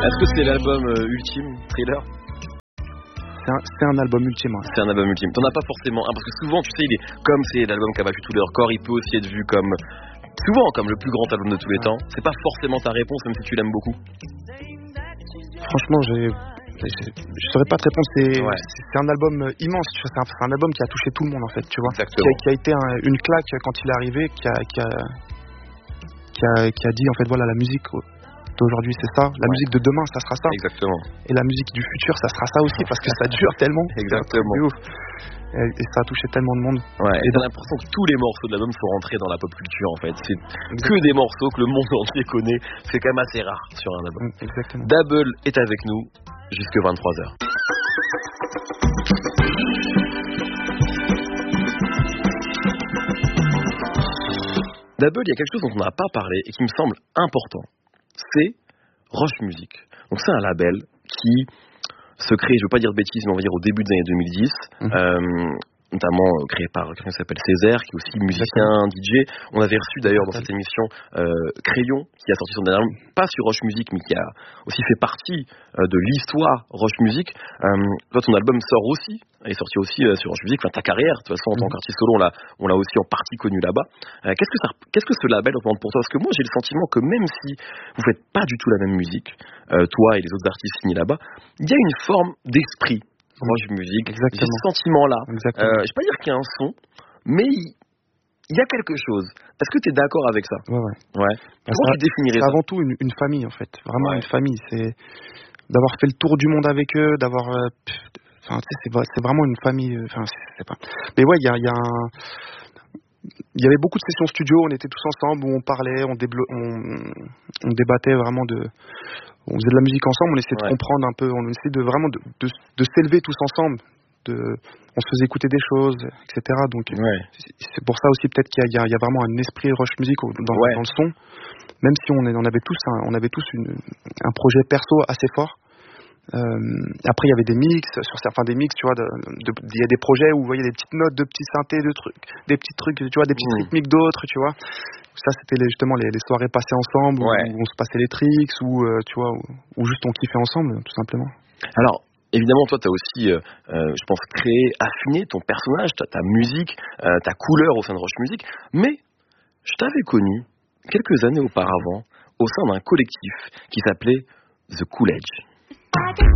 Est-ce que c'est l'album ultime, Thriller? C'est un album ultime. Ouais. C'est un album ultime. T'en as pas forcément un, parce que souvent, tu sais, comme c'est l'album qui a battu tous les records, il peut aussi être vu souvent comme le plus grand album de tous les temps. C'est pas forcément ta réponse, même si tu l'aimes beaucoup. Franchement, je saurais pas te répondre. C'est un album immense. Tu vois, c'est un album qui a touché tout le monde en fait. Tu vois. Qui a été une claque quand il est arrivé, qui a dit en fait voilà, la musique d'aujourd'hui c'est ça, la musique de demain ça sera ça. Exactement. Et la musique du futur ça sera ça aussi, parce que ça dure tellement. Exactement. Et ça a touché tellement de monde. Ouais, et t'as l'impression que tous les morceaux de l'album sont rentrés dans la pop culture en fait. C'est que des morceaux que le monde entier connaît. C'est quand même assez rare sur un album. Exactement. Dabble est avec nous jusque 23h. Dabble, il y a quelque chose dont on n'a pas parlé et qui me semble important. C'est Roche Music. Donc c'est un label qui se crée, je veux pas dire de bêtises, mais on va dire au début des années 2010, notamment créé par quelqu'un qui s'appelle Césaire, qui est aussi musicien, DJ. On avait reçu d'ailleurs dans cette émission Crayon, qui a sorti son dernier album, pas sur Roche Music, mais qui a aussi fait partie de l'histoire Roche Music. Toi, ton album sort aussi, est sorti aussi sur Roche Music. Enfin, ta carrière, de toute façon, en tant qu'artiste solo, on l'a aussi en partie connu là-bas. Qu'est-ce que ce label représente pour toi? Parce que moi, j'ai le sentiment que même si vous faites pas du tout la même musique, toi et les autres artistes signés là-bas, il y a une forme d'esprit Roche Music. J'ai ce sentiment-là. Je vais pas dire qu'il y a un son, mais il y a quelque chose. Est-ce que tu es d'accord avec ça? Ouais. Comment tu définirais ça? C'est avant tout une famille, en fait. Vraiment une famille. C'est d'avoir fait le tour du monde avec eux, d'avoir... Enfin, tu sais, c'est vraiment une famille... Enfin, c'est pas... Mais ouais, il y avait beaucoup de sessions studio, on était tous ensemble, où on parlait, on débattait vraiment on faisait de la musique ensemble, on essayait de comprendre un peu, on essayait de vraiment de s'élever tous ensemble, on se faisait écouter des choses, etc. Donc c'est pour ça aussi peut-être qu'il y a vraiment un esprit Roche Music dans le son, même si on avait tous un projet perso assez fort. Après il y avait des mix, sur certains des mix, tu vois, il y a des projets où vous voyez des petites notes de petits synthés, des petits trucs, tu vois, des petites rythmiques d'autres, tu vois. Ça c'était justement les soirées passées ensemble, où on se passait les tricks, tu vois, où juste on kiffait ensemble, tout simplement. Alors évidemment, toi, tu as aussi, je pense, créé, affiné ton personnage, ta musique, ta couleur au sein de Roche Music. Mais je t'avais connu quelques années auparavant au sein d'un collectif qui s'appelait The Cool Edge.